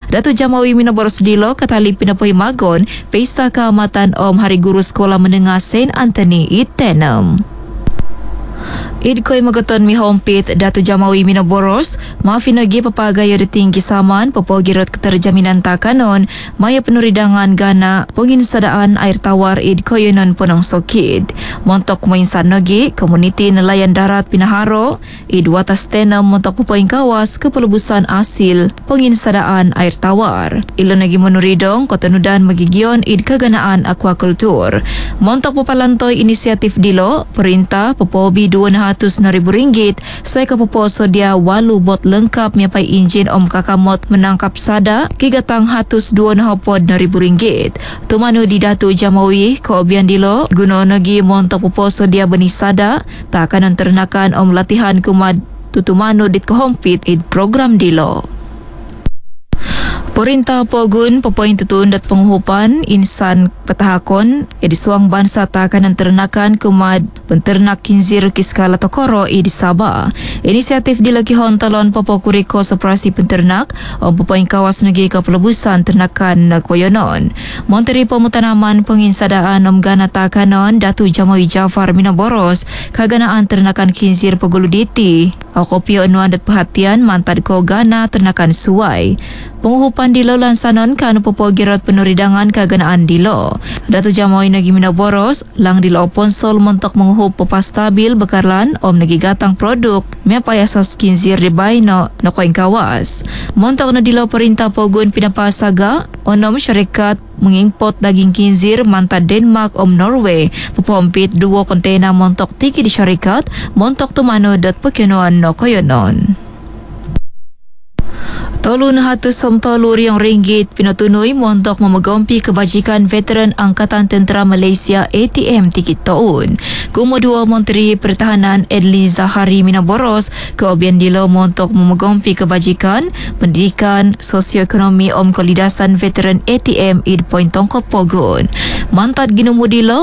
Datuk Jamawi Minaboros Dilo katali pinapoi magon Pesta Keamatan Hari Guru Sekolah Menengah Saint Anthony Itenem. Idkoi magaton mi hompit Datuk Jamawi Minaboros maafinogi papagaya tinggi saman popogirot keterjaminan takanon maya penuridangan gana penginsadaan air tawar idkoi non ponong sokid montok mainsan nogi komuniti nelayan darat Pinaharo idwatas tenam montok pupoing kawas kepelubusan asil penginsadaan air tawar ilon nagi menuridong kotonudan magigion id keganaan aquacultur montok pupalantoy inisiatif Dilo perintah popobi RM200,000 saya kapoposo dia 8 bot lengkap miapai injin kakamot menangkap sada kigatang RM220,000 tumanu di Datuk Jamawi Koobian Dilo guna nagi montok poposo dia beni sada takanan ternakan latihan kumad tutumanu dit kehompit id program Dilo. Perintah Pogun pepoin tutun dat penghupan insan petahakon di suang bansa takanan ternakan kumad penternak kinzir kiskala tokoro di Sabah. Inisiatif dilagi hontalon popokuriko operasi penternak pepoin kawas negeri kepelebusan ternakan koyonon. Menteri Pemutanaman Penginsadaan gana takanon Datuk Jamawi Jafar Minaboros kaganaan ternakan kinzir peguluditi kopio enuan dat perhatian mantad ko gana ternakan suai. Penghupan Dilo lansanon kan popogirot penuridangan kaganaan Dilo. Datuk Jamawi Nagi Minaboros lang Dilo ponsol montok menghup pepastabil bekarlan nagi gatang produk miapai asas kinzir di baino nokoing kawas. Montok na Dilo perintah Pogun pinapasaga onom syarikat mengimport daging kinzir mantad Denmark Norway pepompit 2 kontena montok tiki di syarikat montok tumano dat pekenuan nokoyonon. RM300 pinatunui montok memegompi kebajikan veteran Angkatan Tentera Malaysia ATM tikit tahun. Kemudian Menteri Pertahanan Adli Zahari Minaboros Koobian Dilo montok memegompi kebajikan pendidikan sosioekonomi kolidasan veteran ATM id poin tongkop Pogun. Mantad ginemu Dilo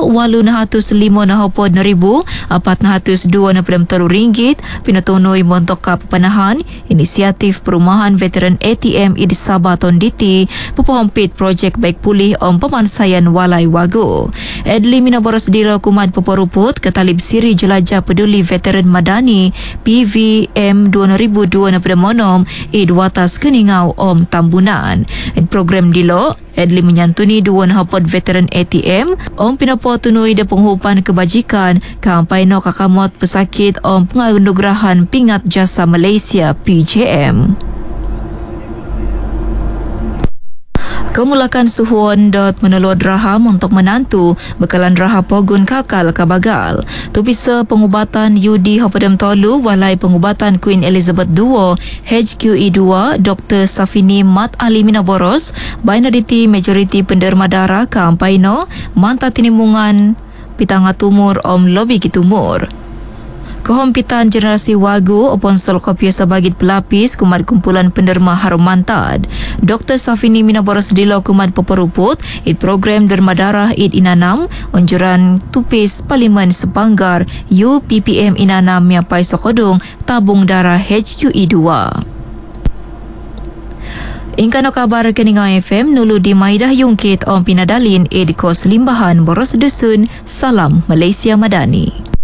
RM402,402 pinatunui montok kapanahan inisiatif perumahan veteran ATM di Sabah Tonditi pepompit projek baik pulih pemansaian walai wagu. Adli Minaboros Dilo kumad peporuput ketalib siri jelajah peduli veteran madani PVM 2002 monom watas keningau Tambunan. Program Dilo Adli menyantuni 2 veteran ATM pinapotunui de penghupan kebajikan kampai no kakamot pesakit penganugerahan Pingat Jasa Malaysia PJM. Kemulakan suhuan dot menelod raham untuk menantu bekalan raha Pogun kakal kabagal. Tupisa pengubatan Yudi Hopadam Tolu walai pengubatan Queen Elizabeth II HQE2 Dr. Safini Mat Ali Minaboros binariti majoriti penderma darah kampaino manta tinimungan pitanga tumur lobi kitumur. Kehompitan generasi wagu oponsol kopio sabagit pelapis kumad kumpulan penderma harum mantad. Dr. Safini Minaboros Dilo kumad peperuput id program derma darah id inanam onjuran tupis Parlimen Sepanggar UPPM inanam miapai sokodong tabung darah HQE2. Ingkano kabar keninga FM nulu di Maidah Yungkit pinadalin edikos limbahan boros dusun. Salam Malaysia Madani.